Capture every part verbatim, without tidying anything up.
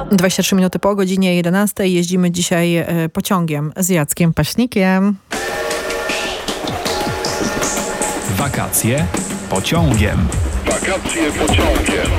dwadzieścia trzy minuty po godzinie jedenastej jeździmy dzisiaj pociągiem z Jackiem Paśnikiem. Wakacje pociągiem. Wakacje pociągiem.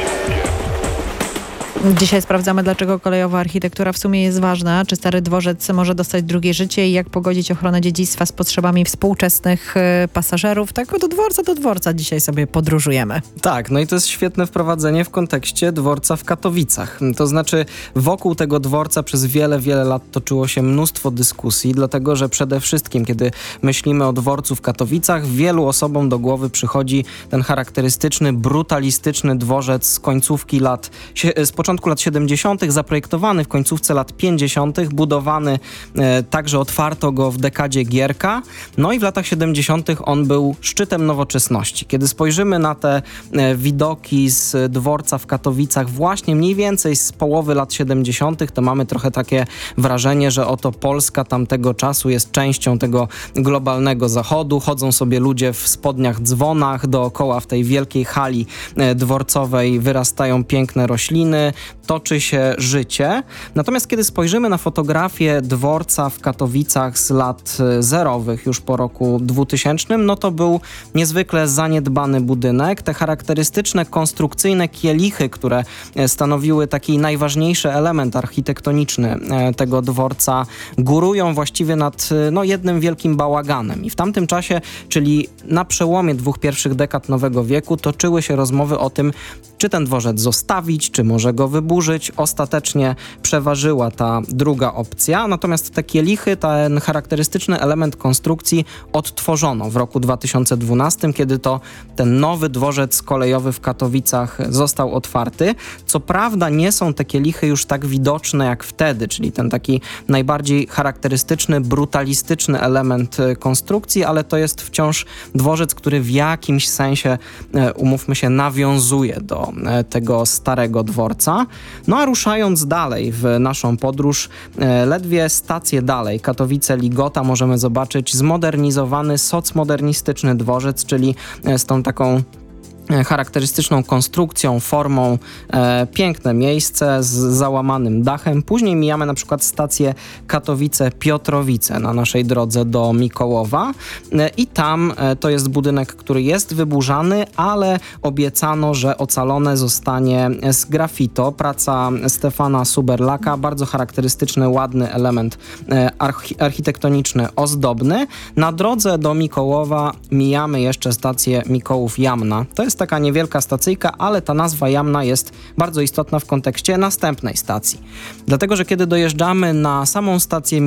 Dzisiaj sprawdzamy, dlaczego kolejowa architektura w sumie jest ważna, czy stary dworzec może dostać drugie życie i jak pogodzić ochronę dziedzictwa z potrzebami współczesnych y, pasażerów. Tak od dworca do dworca dzisiaj sobie podróżujemy. Tak, no i to jest świetne wprowadzenie w kontekście dworca w Katowicach. To znaczy wokół tego dworca przez wiele, wiele lat toczyło się mnóstwo dyskusji, dlatego że przede wszystkim, kiedy myślimy o dworcu w Katowicach, wielu osobom do głowy przychodzi ten charakterystyczny, brutalistyczny dworzec z końcówki lat, z początku lat siedemdziesiątych, zaprojektowany w końcówce lat pięćdziesiątych, budowany, e, także otwarto go w dekadzie Gierka. No i w latach siedemdziesiątych on był szczytem nowoczesności. Kiedy spojrzymy na te e, widoki z dworca w Katowicach właśnie mniej więcej z połowy lat siedemdziesiątych, to mamy trochę takie wrażenie, że oto Polska tamtego czasu jest częścią tego globalnego zachodu. Chodzą sobie ludzie w spodniach dzwonach, dookoła w tej wielkiej hali e, dworcowej wyrastają piękne rośliny, toczy się życie. Natomiast kiedy spojrzymy na fotografię dworca w Katowicach z lat zerowych, już po roku dwutysięcznym, no to był niezwykle zaniedbany budynek. Te charakterystyczne, konstrukcyjne kielichy, które stanowiły taki najważniejszy element architektoniczny tego dworca, górują właściwie nad no, jednym wielkim bałaganem. I w tamtym czasie, czyli na przełomie dwóch pierwszych dekad nowego wieku, toczyły się rozmowy o tym, czy ten dworzec zostawić, czy może go wyburzyć. Ostatecznie przeważyła ta druga opcja, natomiast te kielichy, ten charakterystyczny element konstrukcji odtworzono w roku dwa tysiące dwunastym, kiedy to ten nowy dworzec kolejowy w Katowicach został otwarty. Co prawda nie są te kielichy już tak widoczne jak wtedy, czyli ten taki najbardziej charakterystyczny, brutalistyczny element konstrukcji, ale to jest wciąż dworzec, który w jakimś sensie, umówmy się, nawiązuje do tego starego dworca. No a ruszając dalej w naszą podróż, ledwie stację dalej, Katowice-Ligota, możemy zobaczyć zmodernizowany, socmodernistyczny dworzec, czyli z tą taką charakterystyczną konstrukcją, formą, e, piękne miejsce z załamanym dachem. Później mijamy na przykład stację Katowice-Piotrowice na naszej drodze do Mikołowa e, i tam e, to jest budynek, który jest wyburzany, ale obiecano, że ocalone zostanie z graffito. Praca Stefana Suberlaka, bardzo charakterystyczny, ładny element e, archi- architektoniczny, ozdobny. Na drodze do Mikołowa mijamy jeszcze stację Mikołów-Jamna. To jest taka niewielka stacyjka, ale ta nazwa Jamna jest bardzo istotna w kontekście następnej stacji. Dlatego, że kiedy dojeżdżamy na samą stację